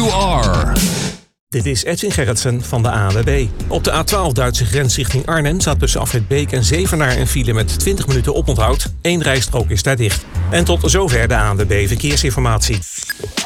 you are. Dit is Edwin Gerritsen van de ANWB. Op de A12 Duitse grens richting Arnhem staat tussen afrit Beek en Zevenaar een file met 20 minuten oponthoud. 1 rijstrook is daar dicht. En tot zover de ANWB Verkeersinformatie.